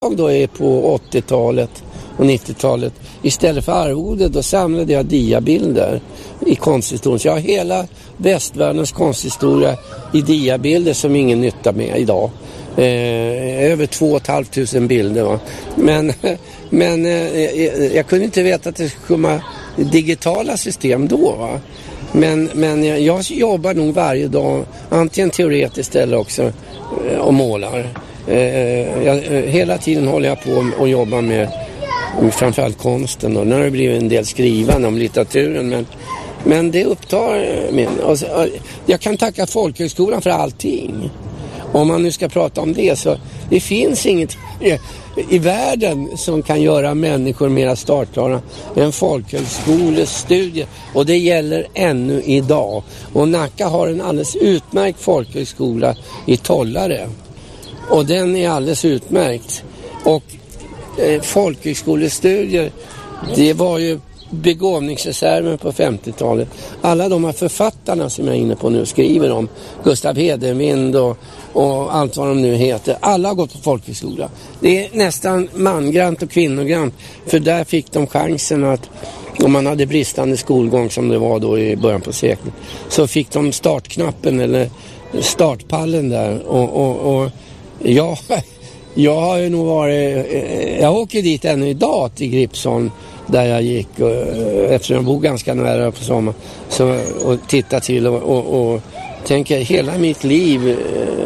jag då är på 80-talet och 90-talet, istället för arvode, då samlade jag diabilder i konsthistorien. Så jag har hela västvärldens konsthistoria i diabilder som ingen nytta med idag. Över 2 500 bilder, va? Men jag kunde inte veta att det skulle komma digitala system då, va? Men jag jobbar nog varje dag, antingen teoretiskt eller också och målar. Hela tiden håller jag på och jobbar med framförallt konsten, och nu har det blivit en del skrivande om litteraturen, men det upptar min. Jag kan tacka folkhögskolan för allting. Om man nu ska prata om det, så det finns inget i världen som kan göra människor mer startklara än folkhögskolestudier, och det gäller ännu idag. Och Nacka har en alldeles utmärkt folkhögskola i Tollare, och den är alldeles utmärkt. Och folkhögskolestudier, det var ju begåvningsreserven på 50-talet. Alla de här författarna som jag är inne på nu skriver om, Gustav Hedenvind och allt vad de nu heter, alla har gått på folkhögskola. Det är nästan mangrant och kvinnogrant, för där fick de chansen att, om man hade bristande skolgång som det var då i början på seklet, så fick de startknappen eller startpallen där. Och jag har ju nog varit, jag åker dit ännu idag till Gripsholm där jag gick, eftersom jag bor ganska nära på sommar, så, och titta till och tänker hela mitt liv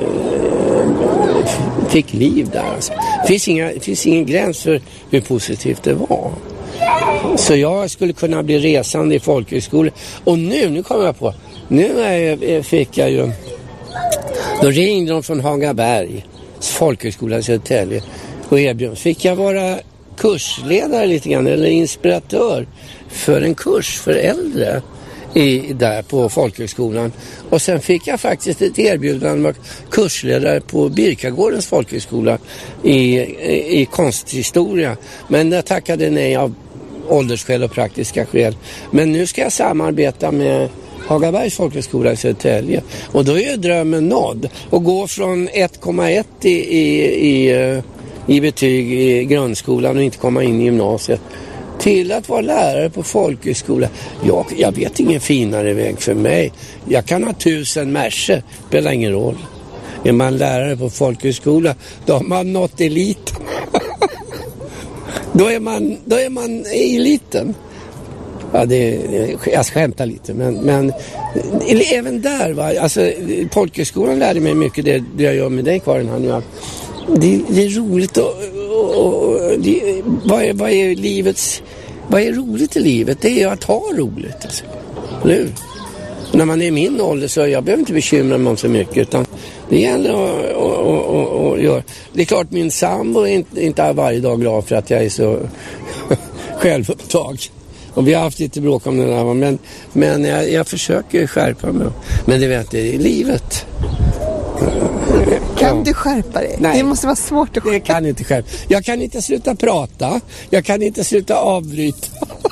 fick liv där. Alltså. Det finns ingen gräns för hur positivt det var. Så jag skulle kunna bli resande i folkhögskolan. Och nu kommer jag på, fick jag ju, då ringde de från Hagaberg folkhögskola i Södertälje och erbjöd. Fick jag vara kursledare lite grann, eller inspiratör för en kurs för äldre där på folkhögskolan. Och sen fick jag faktiskt ett erbjudande att kursledare på Birkagårdens folkhögskola i konsthistoria. Men jag tackade nej av åldersskäl och praktiska skäl. Men nu ska jag samarbeta med Hagabergs folkhögskola i Södertälje. Och då är ju drömmen nådd. Och gå från 1,1 i betyg i grundskolan och inte komma in i gymnasiet till att vara lärare på folkhögskola. Jag vet ingen finare väg för mig. Jag kan ha 1000 merser, spelar ingen roll. Är man lärare på folkhögskola, då har man nått eliten. då är man i eliten. Ja, jag skämtar lite, men även där, va? Alltså, folkhögskolan lärde mig mycket, det jag gör med dig, Karin, här nu. Det är roligt vad är roligt i livet? Det är att ha roligt, alltså. Eller hur? När man är i min ålder så jag behöver inte bekymra mig om så mycket, utan det gäller att göra. Det är klart, min sambo är inte varje dag glad för att jag är så självupptagen. Och vi har haft lite bråk om det där, men jag försöker skärpa mig. Men det vet jag, det är livet. Kan du skärpa dig? Nej, det måste vara svårt att skärpa. Det kan inte skärpa. Jag kan inte sluta prata. Jag kan inte sluta avbryta.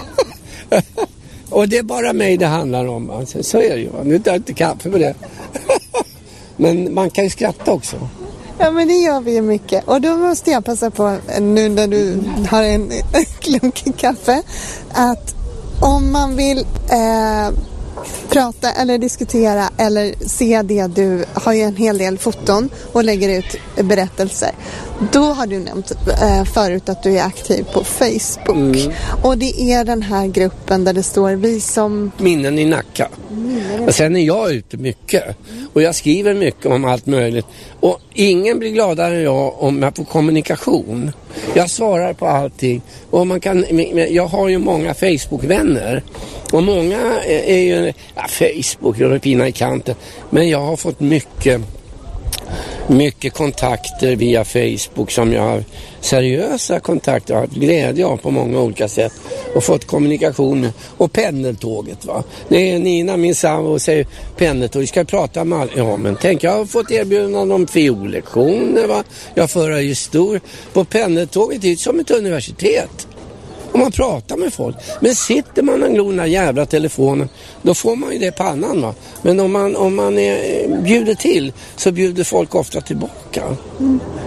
Och det är bara mig det handlar om. Alltså, så är det ju. Nu tar jag inte kaffe med det. Men man kan ju skratta också. Ja, men det gör vi ju mycket. Och då måste jag passa på, nu när du har en klunk kaffe, att om man vill prata eller diskutera eller se det, du har ju en hel del foton och lägger ut berättelser. Då har du nämnt förut att du är aktiv på Facebook. Och det är den här gruppen där det står vi som... Minnen i Nacka. Och sen är jag ute mycket. Och jag skriver mycket om allt möjligt. Och ingen blir gladare än jag om jag får kommunikation. Jag svarar på allting. Och jag har ju många Facebook-vänner. Och många är ju... Ja, Facebook är fina i kanten. Men jag har fått mycket kontakter via Facebook som jag har seriösa kontakter och har glädje av på många olika sätt och fått kommunikation. Och pendeltåget, va? Det är Nina, min sambo, och säger pendeltåg, vi ska prata med alla. Ja, men tänk, jag har fått erbjudanden om fiollektioner, va? Jag för historia på pendeltåget, det är som ett universitet. Och man pratar med folk. Men sitter man och glor den här jävla telefonen, då får man ju det på annan, va? Men om man bjuder till, så bjuder folk ofta tillbaka.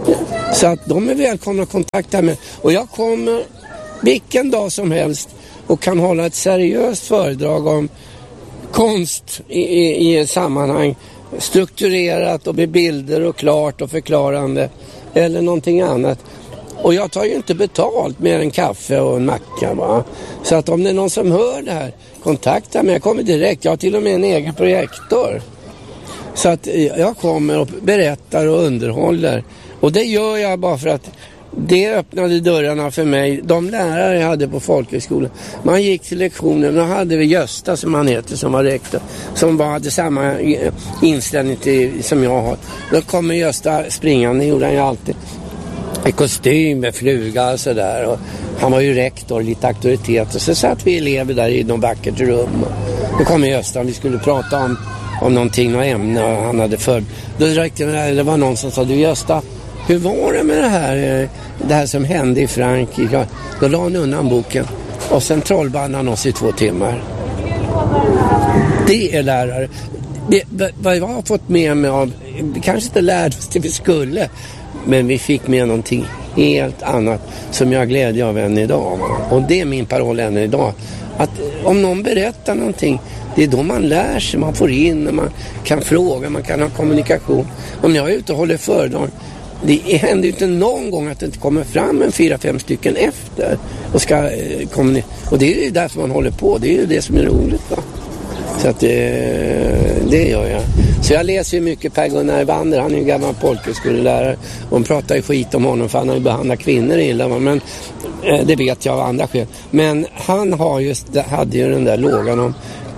Så att de är välkomna att kontakta mig. Och jag kommer vilken dag som helst och kan hålla ett seriöst föredrag om konst i ett sammanhang. Strukturerat och med bilder och klart och förklarande. Eller någonting annat. Och jag tar ju inte betalt mer än kaffe och en macka, va? Så att om det är någon som hör det här, kontakta mig. Jag kommer direkt. Jag har till och med en egen projektor. Så att jag kommer och berättar och underhåller. Och det gör jag bara för att det öppnade dörrarna för mig. De lärare jag hade på folkhögskolan. Man gick till lektionen. Då hade vi Gösta, som han heter, som var rektor. Som hade samma inställning till, som jag har. Då kommer Gösta springande, gjorde han ju alltid. I kostym med fluga och sådär. Och han var ju rektor, lite auktoritet. Och så satt vi elever där i något vackert rum. Då kom Gösta, vi skulle prata om någonting, något ämne. Och han hade Då räckte det var någon som sa, du Gösta, hur var det med det här som hände i Frankrike? Då la han undan boken. Och sen trollband han oss i 2 timmar. Det är lärare. Vad jag har fått med mig av, kanske inte lärde oss det vi skulle. Men vi fick med någonting helt annat som jag glädjer av än idag. Och det är min paroll än idag. Att om någon berättar någonting, det är då man lär sig, man får in, man kan fråga, man kan ha kommunikation. Om jag är ute och håller föredrag, det händer ju inte någon gång att det inte kommer fram en 4-5 stycken efter och ska kommunicera. Och det är ju därför man håller på, det är ju det som är roligt, va? Så att det gör jag. Så jag läser ju mycket Per Gunnar Wander. Han är ju gammal folkhögskolelärare. Och de pratar ju skit om honom för han har ju behandlat kvinnor illa. Men det vet jag av andra skäl. Men han hade ju den där lågan om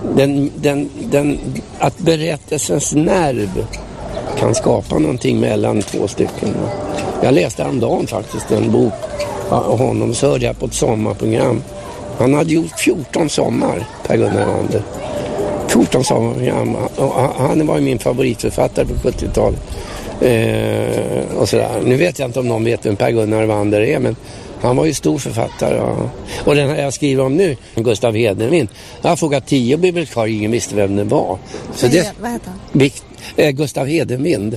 att berättelsens nerv kan skapa någonting mellan 2 stycken. Jag läste häromdagen faktiskt en bok av honom. Så hörde jag på ett sommarprogram. Han hade gjort 14 sommar, Per Gunnar Wander. 14 sommarprogram. Han var ju min favoritförfattare på 70-talet. Och sådär. Nu vet jag inte om någon vet vem Per Gunnar Wander är, men han var ju stor författare. Ja. Och den här jag skriver om nu, Gustav Hedenvind. Jag har frågat 10 bibliotekarier, ingen visste vem det var. Så vad heter han? Gustav Hedenvind.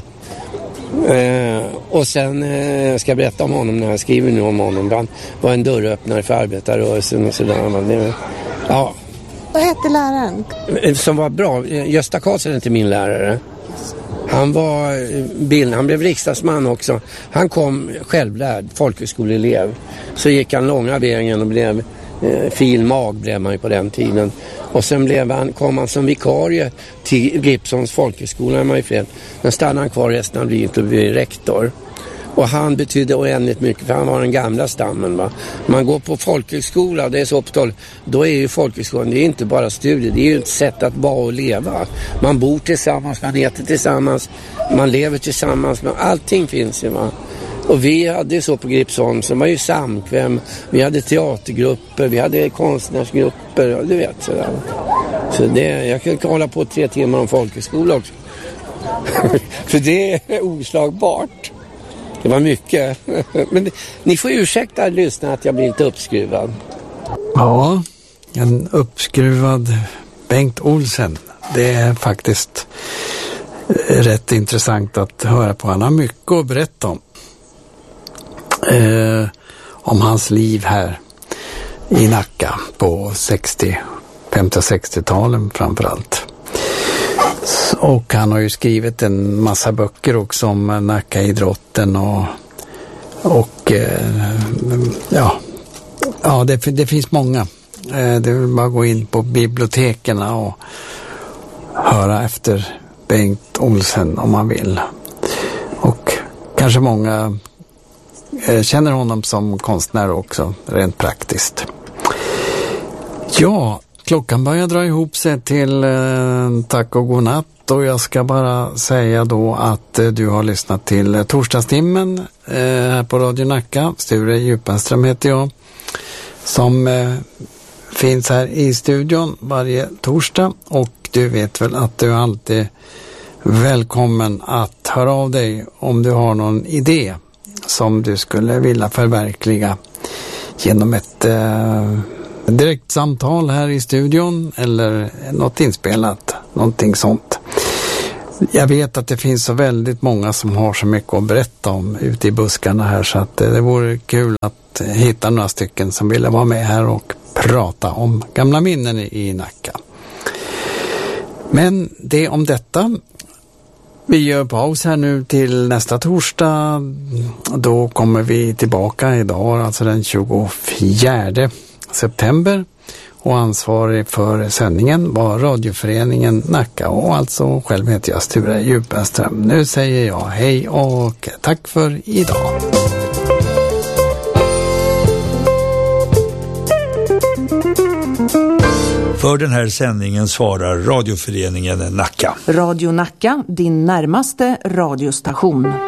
Och sen ska jag berätta om honom när jag skriver nu om honom. Han var en dörröppnare för arbetarrörelsen och sådär. Ja. Vad hette läraren? Som var bra. Gösta Karlsson är inte min lärare. Han blev riksdagsman också. Han kom självlärd, folkhögskoleelev. Så gick han långa vägen och blev filmag blev man ju på den tiden. Och sen kom han som vikarie till Gripsholms folkhögskola i Majfred. Men stannade han kvar resten av livet och blev rektor. Och han betydde oändligt mycket, för han var den gamla stammen, va. Man går på folkhögskola, det är så upptal, då är ju folkhögskolan, det är inte bara studier, det är ju ett sätt att vara och leva. Man bor tillsammans, man äter tillsammans, man lever tillsammans, men allting finns ju, va. Och vi hade så på Gripsholm, som var ju samkväm, vi hade teatergrupper, vi hade konstnärsgrupper, du vet sådär. Så jag kan hålla på 3 timmar om folkhögskola också. För det är oslagbart. Det var mycket. Men ni får ursäkta lyssna att jag blir lite uppskruvad. Ja, en uppskruvad Bengt Olsen. Det är faktiskt rätt intressant att höra på. Han har mycket att berätta om hans liv här i Nacka på 50-60-talen framförallt. Och han har ju skrivit en massa böcker också om Nackaidrotten och det finns många. Det vill bara gå in på biblioteken och höra efter Bengt Olsen om man vill. Och kanske många känner honom som konstnär också, rent praktiskt. Ja, klockan börjar dra ihop sig till tack och godnatt, och jag ska bara säga då att du har lyssnat till Torsdagstimmen här på Radio Nacka. Sture Djupenström heter jag, som finns här i studion varje torsdag, och du vet väl att du är alltid välkommen att höra av dig om du har någon idé som du skulle vilja förverkliga genom ett direkt samtal här i studion eller något inspelat, någonting sånt. Jag vet att det finns så väldigt många som har så mycket att berätta om ute i buskarna här, så att det vore kul att hitta några stycken som ville vara med här och prata om gamla minnen i Nacka. Men det om detta. Vi gör paus här nu till nästa torsdag. Då kommer vi tillbaka idag, alltså den 24 september. Och ansvarig för sändningen var Radioföreningen Nacka, och alltså själv heter jag Sture Djupenström. Nu säger jag hej och tack för idag. För den här sändningen svarar Radioföreningen Nacka. Radio Nacka, din närmaste radiostation.